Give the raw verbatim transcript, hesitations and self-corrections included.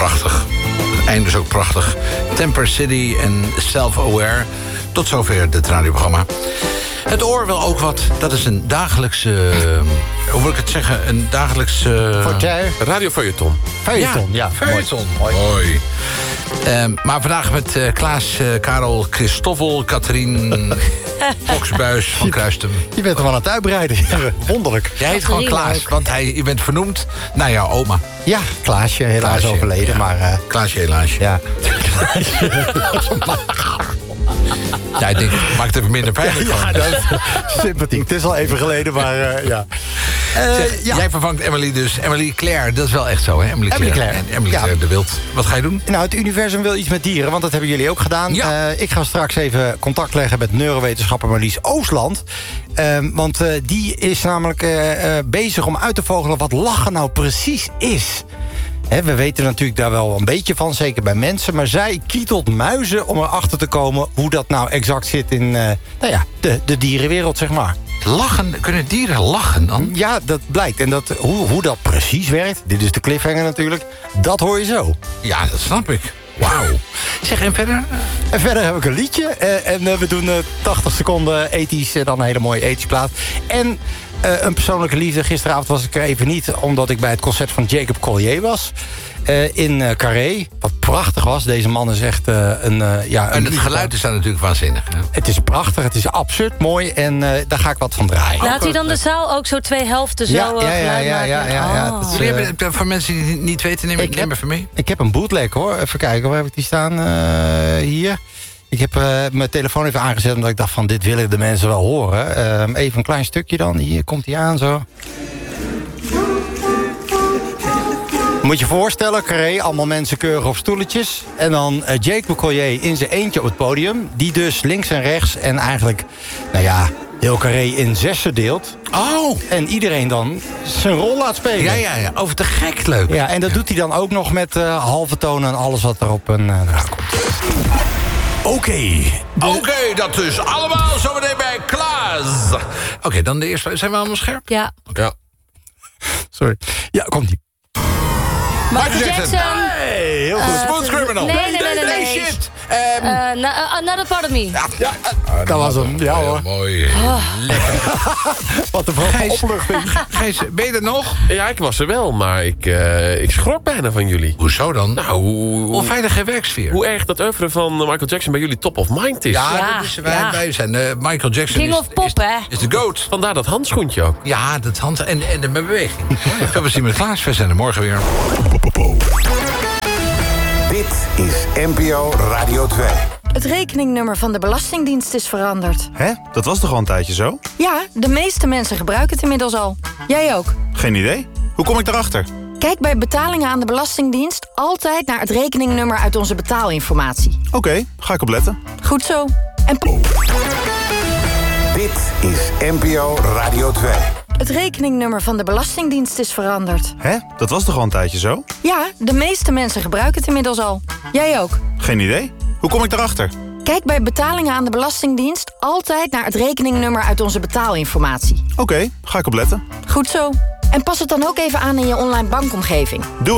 Prachtig. Het einde is ook prachtig. Temper City en Self-Aware. Tot zover dit radioprogramma. Het oor wil ook wat. Dat is een dagelijkse... Uh, hoe wil ik het zeggen? Een dagelijkse... Fortuin. Radio Feuilleton. Feuilleton, ja. ja Feuilleton. Mooi. Mooi. Um, maar vandaag met uh, Klaas, uh, Karel, Christoffel, Katrien... Foxbuis van Kruistum. Je bent hem aan het uitbreiden. Wonderlijk. Jij heet gewoon Klaas, want hij, je bent vernoemd naar jouw oma. Ja, Klaasje, helaas Klaasje, overleden. Ja. Maar, uh, Klaasje, helaas. Ja. Ja, ik denk, maakt het even minder pijnlijk. Ja, dat is sympathiek. Het is al even geleden, maar uh, ja. Uh, zeg, ja. Jij vervangt Emily dus. Emily Claire, dat is wel echt zo, hè? Emily Claire. Emily Claire. En Emily ja. Claire de Wild. Wat ga je doen? Nou, het universum wil iets met dieren, want dat hebben jullie ook gedaan. Ja. Uh, ik ga straks even contact leggen met neurowetenschapper Marlies Oosland. Uh, want uh, die is namelijk uh, uh, bezig om uit te vogelen wat lachen nou precies is. He, we weten natuurlijk daar wel een beetje van, zeker bij mensen. Maar zij kietelt muizen om erachter te komen hoe dat nou exact zit in uh, nou ja, de, de dierenwereld, zeg maar. Lachen? Kunnen dieren lachen dan? Ja, dat blijkt. En dat, hoe, hoe dat precies werkt, dit is de cliffhanger natuurlijk, dat hoor je zo. Ja, dat snap ik. Wauw. Zeg, en verder? En verder heb ik een liedje. Uh, en uh, we doen uh, tachtig seconden ethisch, uh, dan een hele mooie ethische plaat. En uh, een persoonlijke liefde. Gisteravond was ik er even niet, omdat ik bij het concert van Jacob Collier was. Uh, in uh, Carré, wat prachtig was. Deze man is echt uh, een... Uh, ja, en het een geluid is daar natuurlijk waanzinnig. Hè? Het is prachtig, het is absurd mooi en uh, daar ga ik wat van draaien. Laat hij dan de zaal ook zo twee helften zo ja, uh, ja, ja, geluid ja, ja, maken? ja, ja, Oh. dat is, Jullie uh, hebben, voor mensen die het niet weten, neem, ik neem heb, even mee. Ik heb een bootleg hoor. Even kijken, waar heb ik die staan? Uh, hier. Ik heb uh, mijn telefoon even aangezet omdat ik dacht van dit willen de mensen wel horen. Uh, even een klein stukje dan. Hier komt hij aan zo. Moet je voorstellen, Carré, allemaal mensen keurig op stoeletjes. En dan uh, Jake Collier in zijn eentje op het podium. Die dus links en rechts en eigenlijk, nou ja, heel Carré in zessen deelt. Oh! En iedereen dan zijn rol laat spelen. Ja, ja, ja. Over te gek leuk. Ja, en dat ja. doet hij dan ook nog met uh, halve tonen en alles wat er op een uh, draad komt. Oké. Okay. Oké, okay, dat dus allemaal zometeen bij Klaas. Oké, okay, dan de eerste. Zijn we allemaal scherp? Ja. Ja. Sorry. Ja, komt ie. Michael Jackson. Hey, heel goed. Uh, Smooth Criminal. Nee, nee, nee, nee. nee, nee. shit. Um, uh, na, another Part of Me. Ja, ja. Uh, dat was hem. Ja hoor. Mooi. Oh. Lekker. Wat een Gijs, opluchting. Gijs, ben je er nog? Ja, ik was er wel, maar ik, uh, ik schrok bijna van jullie. Hoezo dan? Nou, hoe... Onveilige werksfeer. Hoe erg dat oeuvre van Michael Jackson bij jullie top of mind is. Ja, ja dat is, wij, ja. wij zijn uh, Michael Jackson. King is, of Pop, is, hè? Is de GOAT. Vandaar dat handschoentje ook. Ja, dat hand en, en de beweging. Veel plezier met Klaas. We zijn er morgen weer. Dit is N P O Radio twee. Het rekeningnummer van de Belastingdienst is veranderd. Hè? Dat was toch al een tijdje zo? Ja, de meeste mensen gebruiken het inmiddels al. Jij ook. Geen idee. Hoe kom ik daarachter? Kijk bij betalingen aan de Belastingdienst altijd naar het rekeningnummer uit onze betaalinformatie. Oké, okay, ga ik opletten. Goed zo. En Dit is N P O Radio twee. Het rekeningnummer van de Belastingdienst is veranderd. Hè? Dat was toch al een tijdje zo? Ja, de meeste mensen gebruiken het inmiddels al. Jij ook. Geen idee. Hoe kom ik daarachter? Kijk bij betalingen aan de Belastingdienst altijd naar het rekeningnummer uit onze betaalinformatie. Oké, okay, ga ik opletten. Goed zo. En pas het dan ook even aan in je online bankomgeving. Doei.